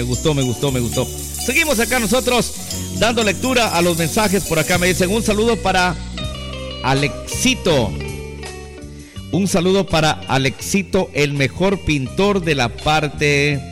Me gustó. Seguimos acá nosotros dando lectura a los mensajes. Por acá me dicen un saludo para Alexito. Un saludo para Alexito, el mejor pintor de la parte.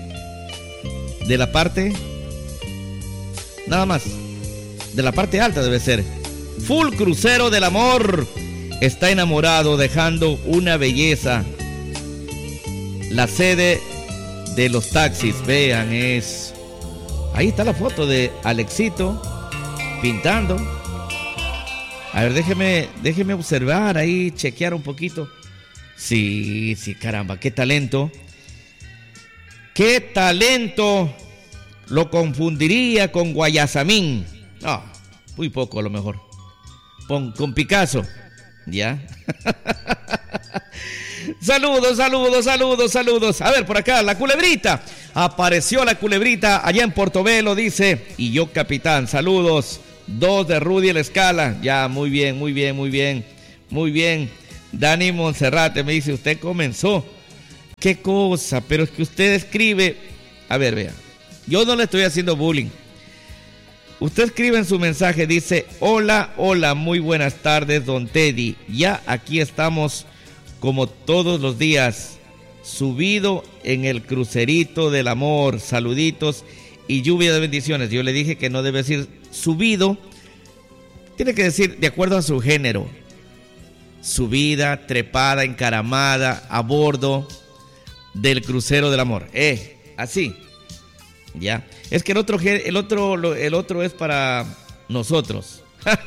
Nada más. De la parte alta debe ser. Full Crucero del Amor. Está enamorado, dejando una belleza. La sede de los taxis, vean, es... Ahí está la foto de Alexito pintando. A ver, déjeme observar ahí, chequear un poquito. Sí, caramba, qué talento. ¡Qué talento! Lo confundiría con Guayasamín. No, muy poco a lo mejor. Con Picasso. ¿Ya? Saludos. A ver, por acá, la culebrita. Apareció la culebrita allá en Portobelo, dice. Y yo, capitán, saludos. 2 de Rudy La Escala. Ya, muy bien. Dani Monserrate me dice, usted comenzó. Qué cosa, pero es que usted escribe. A ver, vea. Yo no le estoy haciendo bullying. Usted escribe en su mensaje, dice, hola, muy buenas tardes, don Teddy. Ya aquí estamos como todos los días, subido en el crucerito del amor, saluditos y lluvia de bendiciones. Yo le dije que no debe decir subido, tiene que decir de acuerdo a su género. Subida, trepada, encaramada, a bordo del crucero del amor. Así. Ya. Es que el otro es para nosotros.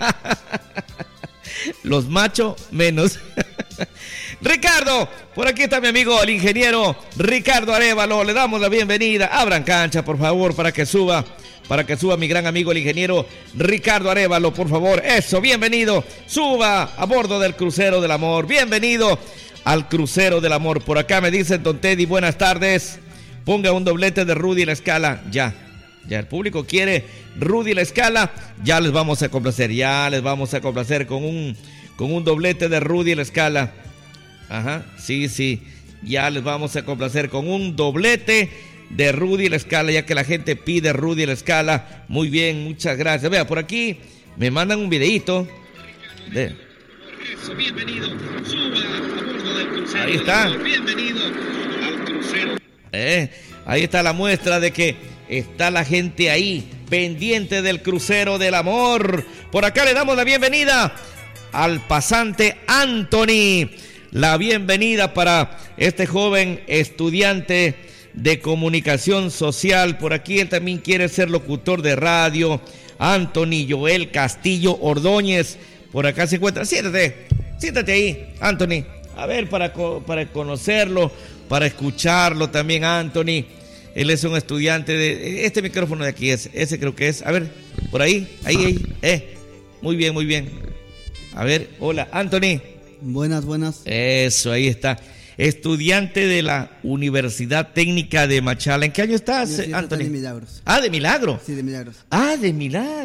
Los machos menos. Ricardo, por aquí está mi amigo el ingeniero Ricardo Arévalo, le damos la bienvenida. Abran cancha, por favor, para que suba mi gran amigo el ingeniero Ricardo Arévalo, por favor. Eso, bienvenido. Suba a bordo del crucero del amor. Bienvenido al crucero del amor. Por acá me dicen, don Teddy, buenas tardes. Ponga un doblete de Rudy La Escala. Ya el público quiere Rudy La Escala. Ya les vamos a complacer con un doblete de Rudy La Escala. Ajá, sí. Ya les vamos a complacer con un doblete de Rudy La Escala, ya que la gente pide Rudy La Escala. Muy bien, muchas gracias. Vea, por aquí me mandan un videíto. Eso, bienvenido. Suba a bordo del crucero. Ahí está. Bienvenido al crucero. Ahí está la muestra de que está la gente ahí, pendiente del crucero del amor. Por acá le damos la bienvenida al pasante Anthony. La bienvenida para este joven estudiante de comunicación social. Por aquí él también quiere ser locutor de radio. Anthony Joel Castillo Ordóñez. Por acá se encuentra. Siéntate ahí, Anthony. A ver, para conocerlo, para escucharlo también, Anthony. Él es un estudiante de... Este micrófono de aquí ese creo que es. A ver, por ahí. Muy bien. A ver, hola, Anthony. Buenas. Eso, ahí está. Estudiante de la Universidad Técnica de Machala. ¿En qué año estás, Anthony? De Milagros. ¿De Milagro? Sí, de Milagros. De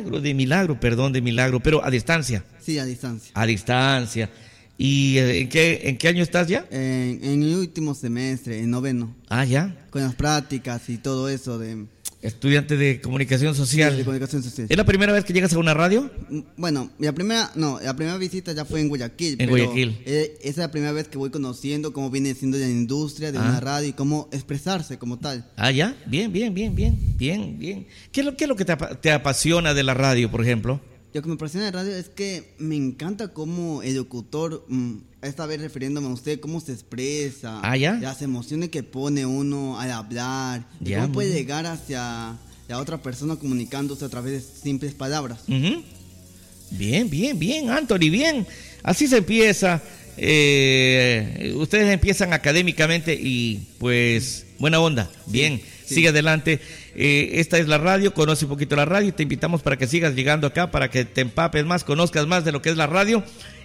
Milagro, pero a distancia. Sí, a distancia. A distancia. ¿Y en qué año estás ya? En el último semestre, en 9º. Ya. Con las prácticas y todo eso de... Estudiante de comunicación social. Sí, de comunicación social. ¿Es la primera vez que llegas a una radio? Bueno, la primera visita ya fue en Guayaquil. Guayaquil. Esa es la primera vez que voy conociendo cómo viene siendo la industria de una radio y cómo expresarse como tal. Ya. Bien. ¿Qué es lo que te apasiona de la radio, por ejemplo? Lo que me apasiona de radio es que me encanta cómo el locutor, esta vez refiriéndome a usted, cómo se expresa, las emociones que pone uno al hablar, cómo puede llegar hacia la otra persona comunicándose a través de simples palabras. Uh-huh. Bien, Anthony, bien. Así se empieza. Ustedes empiezan académicamente y pues buena onda. Bien, sí. Sigue adelante. Esta es la radio, conoce un poquito la radio. Te invitamos para que sigas llegando acá, para que te empapes más, conozcas más de lo que es la radio.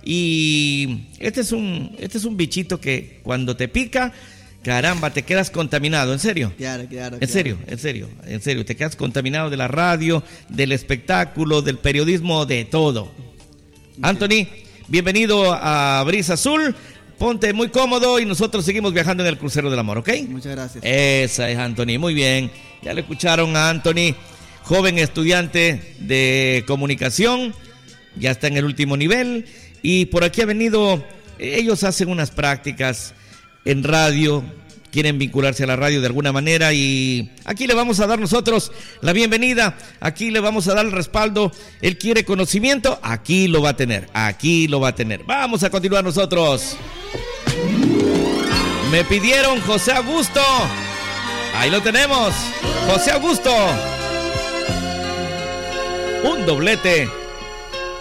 Y este es un bichito que cuando te pica, caramba, te quedas contaminado. ¿En serio? Claro. En serio, te quedas contaminado de la radio, del espectáculo, del periodismo, de todo. Anthony, bienvenido a Brisa Azul. ponte muy cómodo y nosotros seguimos viajando en el crucero del amor, ¿ok? Muchas gracias. Esa es Anthony, muy bien. Ya le escucharon a Anthony, joven estudiante de comunicación, ya está en el último nivel y por aquí ha venido, ellos hacen unas prácticas en radio, quieren vincularse a la radio de alguna manera y aquí le vamos a dar nosotros la bienvenida, aquí le vamos a dar el respaldo. Él quiere conocimiento, aquí lo va a tener, Vamos a continuar nosotros. Me pidieron José Augusto, ahí lo tenemos, José Augusto, un doblete